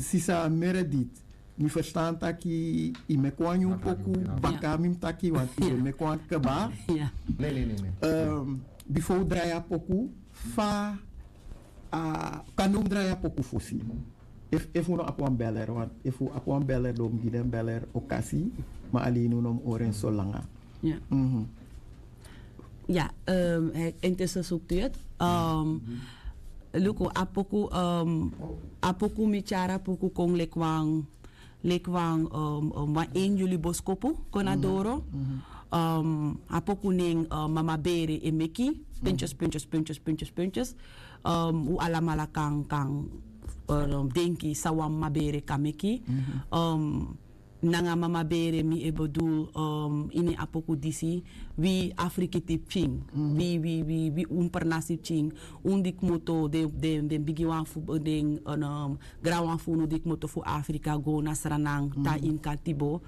sisa meredit. Mi verstaan taki i me kwanyu poku bakamim taki want i me kwan keba. Ja. Nee. Before draya poku fa kanum draya poku fosi. If uno apuan beller want if u apuan beller dom giden beller okasi ma ali no nom oren solanga. Ja. Ja, intussen zoekt u het. Luko apoku michara poku kong lekwang ma 1 juli boskopu konadoro. Apoku ning mama bere emeki puntjes. U alamala kang denki sawam mabere kameki. Nanga mama bere mi ebodul ini apoku disi wi Afrika tip ching wi pernasip ching dik moto de bigiwan fu den grawan fu no dik moto fu Afrika go nasranang ta in katibo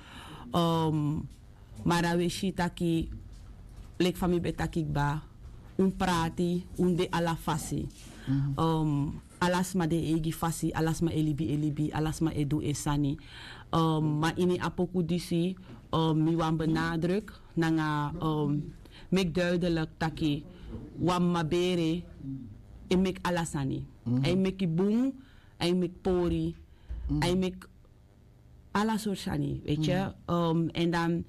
marawe shitaki lek fami betaki ba prati de ala fasi alasma de egi fasi alasma elibi alasma edu esani maar in apoku disi mi wan benadruk nanga mek duidelijk taki wan mabere e mek alasani ay mek boom ay mek pori ay mek alasorsani weet je en dan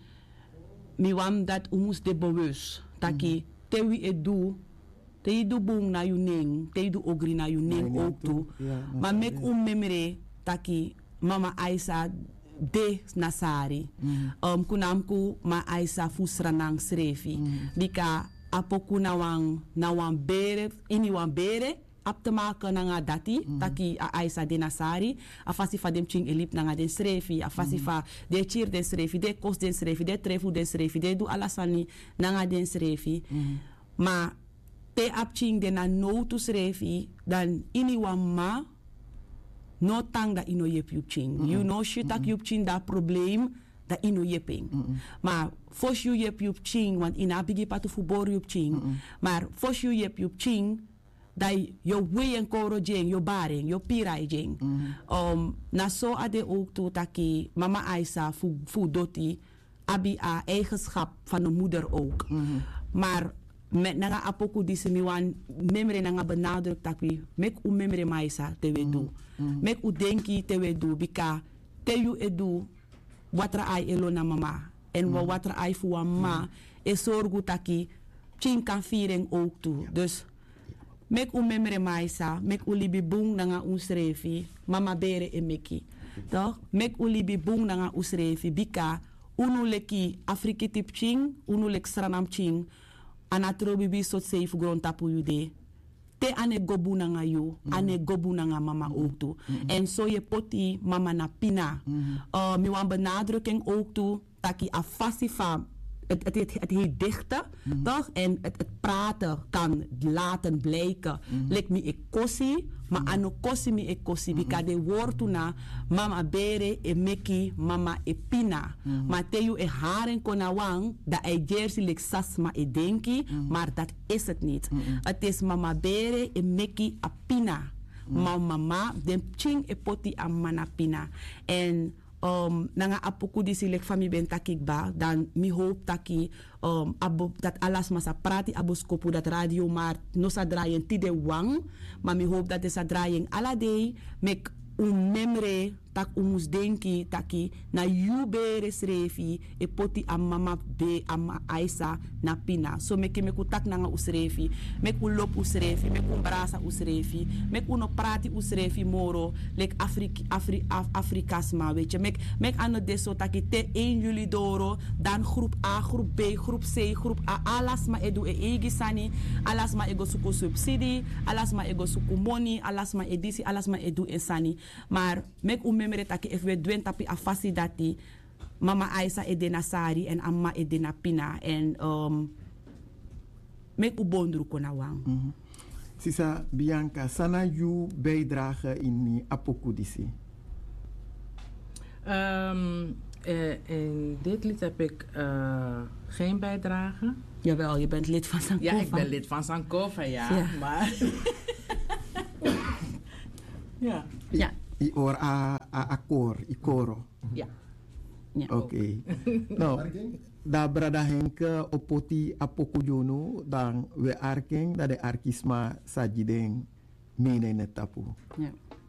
mi wan dat umus de bewus taki tewi edu te yi du bung na yu ning, te yi du ogri na yu ning ook toe. Maar mek memere taki mama Aisa de Nasari. Kunamku ma Aisa fusranang srefi. Bika apoku na wang bere, ini wang bere, ap te maken na nga dati, taki Aisa de Nasari, afasi fa dem ching elip na nga den srefi, afasi fa de chir den srefi, de kos den srefi, de trefu den srefi, de du alasani na nga den srefi. Maar te apching de na no to srefi dan ini wamma no tang da ino yep ching. You know shitak yup ching da probleem da ino yeping. Maar fos you yep ching want ina bigi patu fubor yup ching. Maar fos you yep ching da yo we en koro jeng yo baring yo pirai jeng. Na so ade ook to taki mama Aisa fu doti abi a eigenschap van de moeder ook. Maar met nanga apoku di semiwan memre nanga benadruk takwi mek u memre maisa te we do mek u denki te we do bika te you edu watra ai elo na mama en watra ai fu ma e sorgu taki chin kan firen ook toe dus mek u memre maisa mek u libi bung nanga usrefi mama bere emeki toch mek u libi bung nanga usrefi bika unu leki Afrika tip ching unu lek sranam ching anatro bibi sot seifu gron tapu yude te ane gobu nanga yu ane gobu nanga mama ook toe en so je poti mama na pina mi wan benadruking ook toe taki afasi fa het heet dichten, toch? En het praten kan laten blijken. Lek mi e kosi, maar ano kosi mi e kosi. Bika de woord na mama bere e meki mama e pina. Maar teyu e haren konawang, da e jersey lek sasma e denki, maar dat is het niet. Het is mama bere e meki a pina. Mama, den ching e poti a mana pina. En nanga apoku di silek fami ben takik ba dan mi hoop taki dat alas masa prati aboskopu dat radio maar no sa draaien tide wang maar mi hoop dat de sa draaien ala day mek memre tak umus denki taki na yubere srefi e poti a mama be ama Aisa na pina so meke meku tak nanga usrefi meku lop usrefi meku brasa usrefi meku no prati usrefi moro lek Afrikas ma weet je mek ano deso taki te 1 juli doro dan groep A groep B groep C groep A alas ma edu e egi sani alas ma ego suku subsidie alas ma ego suku money alas ma edisi alas ma edu e sani maar mek memere taki if we dwen tapi afasi dati mama Aisa edena sari en amma edena pina en mek ubondru kona wang. Sisa Bianca, sana you bijdrage in apokudisi? In dit lied heb ik geen bijdrage. Jawel, je bent lid van Sankofa. Ja, ik ben lid van Sankofa, ja. Maar... ja. I or a koor, I koro. Ja. Ja. Oké. Nou, daar brada Henke opoti apokujono dan we arking dat de arkisma sajideng mene netapu. Ja.